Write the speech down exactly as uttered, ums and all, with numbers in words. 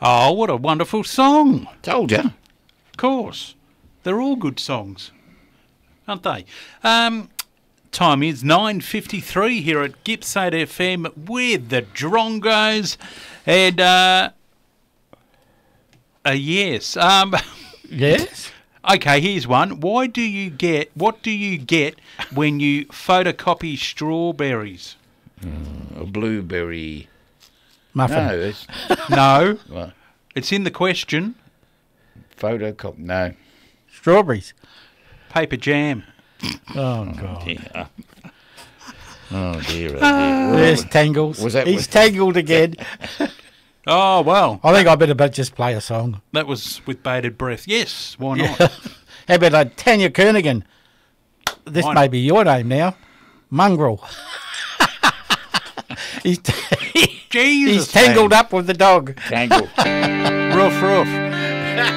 Oh, what a wonderful song. Told you. Of course. They're all good songs, aren't they? Um, time is nine fifty-three here at Gippsland F M with the Drongos. And, uh, uh yes. Um, Yes? okay, here's one. Why do you get, what do you get when you photocopy strawberries? Mm, a blueberry. Muffin. No, it's No, what? it's in the question. Photocop. No. Strawberries. Paper jam. Oh, God. Yeah. Oh dear. Oh dear. There's Tangles. Was that He's with- tangled again. Oh, well, I think I better but just play a song. that was with bated breath. Yes, why not? How about uh, Tanya Kernigan? This Why may not? be your name now. Mongrel. he's, Jesus, he's tangled man. up with the dog. Tangle. Ruff, ruff.